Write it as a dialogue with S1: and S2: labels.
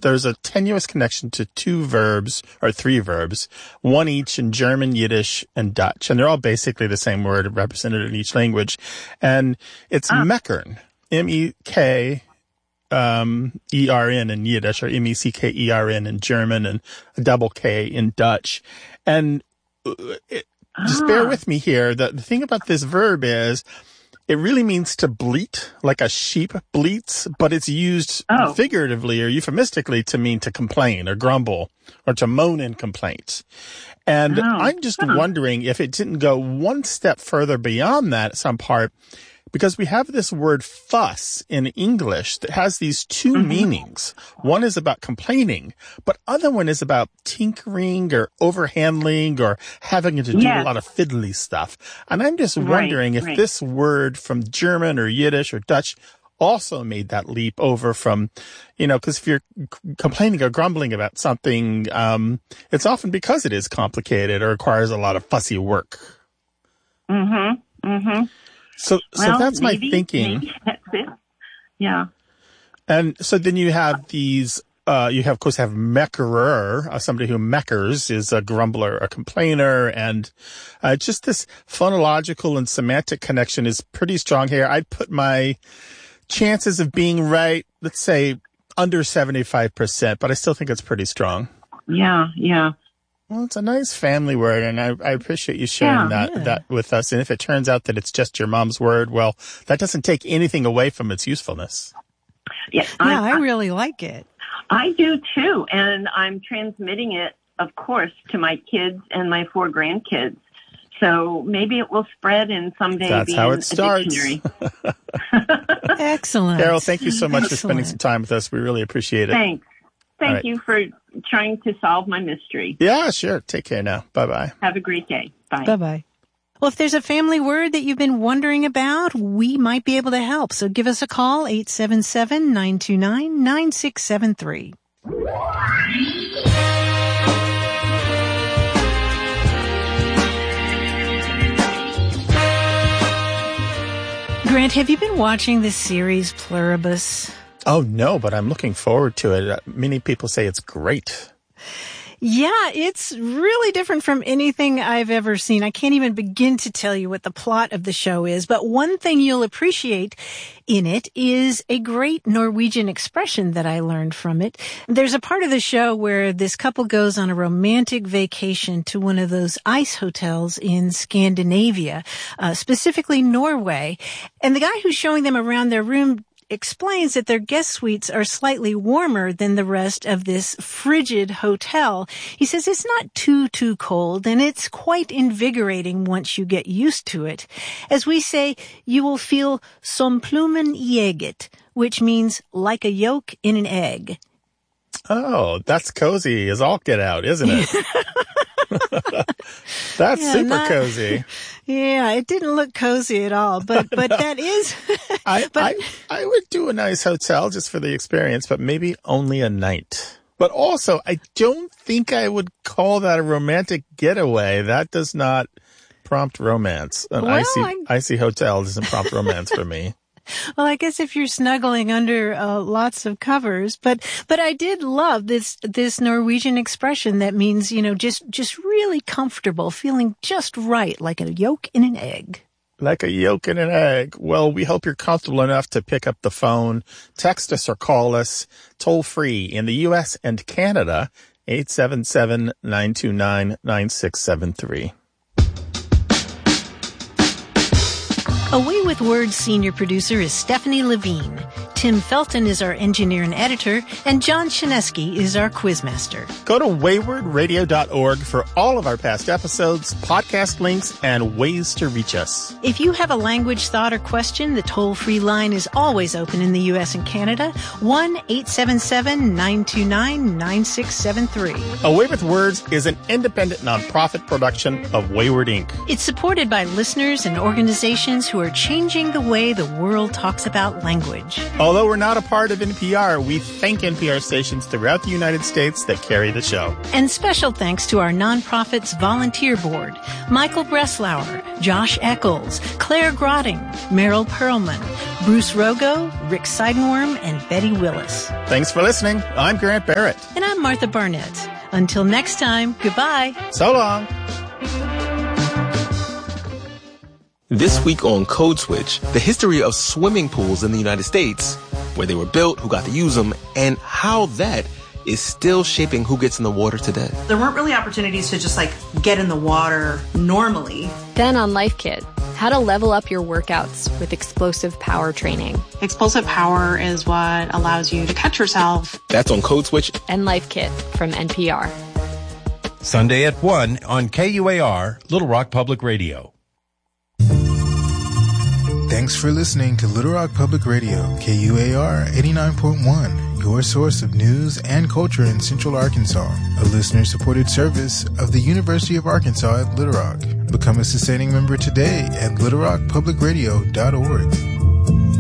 S1: there's a tenuous connection to two verbs, or three verbs, one each in German, Yiddish, and Dutch. And they're all basically the same word represented in each language. And it's meckern, M-E-K, E-R-N in Yiddish, or M-E-C-K-E-R-N in German, and a double K in Dutch. And just bear with me here. The thing about this verb is it really means to bleat, like a sheep bleats, but it's used figuratively or euphemistically to mean to complain or grumble or to moan in complaints. And I'm just wondering if it didn't go one step further beyond that at some part, because we have this word fuss in English that has these two meanings. One is about complaining, but other one is about tinkering or overhandling or having to do a lot of fiddly stuff. And I'm just wondering if this word from German or Yiddish or Dutch also made that leap over from, because if you're complaining or grumbling about something, it's often because it is complicated or requires a lot of fussy work. So that's my thinking.
S2: Maybe that's it. Yeah.
S1: And so then you have these, of course, meckerer, somebody who meckers is a grumbler, a complainer, and just this phonological and semantic connection is pretty strong here. I'd put my chances of being right, let's say, under 75%, but I still think it's pretty strong.
S2: Yeah.
S1: Well, it's a nice family word, and I appreciate you sharing that with us. And if it turns out that it's just your mom's word, well, that doesn't take anything away from its usefulness.
S2: Yeah,
S3: I really like it.
S2: I do too, and I'm transmitting it, of course, to my kids and my 4 grandkids. So maybe it will spread and someday be
S1: how
S2: in
S1: it starts.
S2: A dictionary.
S3: Excellent.
S1: Carol, thank you so much for spending some time with us. We really appreciate it.
S2: Thanks. Thank you for trying to solve my mystery.
S1: Yeah, sure. Take care now. Bye-bye.
S2: Have a great day. Bye.
S3: Bye-bye. Well, if there's a family word that you've been wondering about, we might be able to help. So give us a call, 877-929-9673. Grant, have you been watching this series, Pluribus?
S1: Oh, no, but I'm looking forward to it. Many people say it's great.
S3: Yeah, it's really different from anything I've ever seen. I can't even begin to tell you what the plot of the show is, but one thing you'll appreciate in it is a great Norwegian expression that I learned from it. There's a part of the show where this couple goes on a romantic vacation to one of those ice hotels in Scandinavia, specifically Norway, and the guy who's showing them around their room explains that their guest suites are slightly warmer than the rest of this frigid hotel. He says it's not too cold, and it's quite invigorating once you get used to it. As we say, you will feel som plummen i egget, which means like a yolk in an egg.
S1: Oh, that's cozy as all get out, isn't it? That's super cozy.
S3: Yeah, it didn't look cozy at all, but that is.
S1: I would do a nice hotel just for the experience, but maybe only a night. But also, I don't think I would call that a romantic getaway. That does not prompt romance. An icy hotel doesn't prompt romance for me.
S3: Well, I guess if you're snuggling under lots of covers, but I did love this Norwegian expression that means, just really comfortable, feeling just right, like a yolk in an egg.
S1: Like a yolk in an egg. Well, we hope you're comfortable enough to pick up the phone, text us or call us toll free in the U.S. and Canada, 877-929-9673.
S3: Away with Words senior producer is Stephanie Levine. Tim Felton is our engineer and editor, and John Shineski is our quizmaster.
S1: Go to waywardradio.org for all of our past episodes, podcast links, and ways to reach us.
S3: If you have a language, thought, or question, the toll-free line is always open in the U.S. and Canada, 1-877-929-9673.
S1: Away with Words is an independent nonprofit production of Wayward Inc.
S3: It's supported by listeners and organizations who are changing the way the world talks about language.
S1: Although we're not a part of NPR, we thank NPR stations throughout the United States that carry the show.
S3: And special thanks to our nonprofit's volunteer board, Michael Breslauer, Josh Eccles, Claire Grotting, Meryl Perlman, Bruce Rogo, Rick Seidenworm, and Betty Willis.
S1: Thanks for listening. I'm Grant Barrett.
S3: And I'm Martha Barnett. Until next time, goodbye.
S1: So long.
S4: This week on Code Switch, the history of swimming pools in the United States, where they were built, who got to use them, and how that is still shaping who gets in the water today.
S5: There weren't really opportunities to just get in the water normally.
S6: Then on Life Kit, how to level up your workouts with explosive power training.
S7: Explosive power is what allows you to catch yourself.
S4: That's on Code Switch
S6: and Life Kit from NPR.
S8: Sunday at 1 on KUAR, Little Rock Public Radio.
S9: Thanks for listening to Little Rock Public Radio, KUAR 89.1, your source of news and culture in Central Arkansas, a listener-supported service of the University of Arkansas at Little Rock. Become a sustaining member today at littlerockpublicradio.org.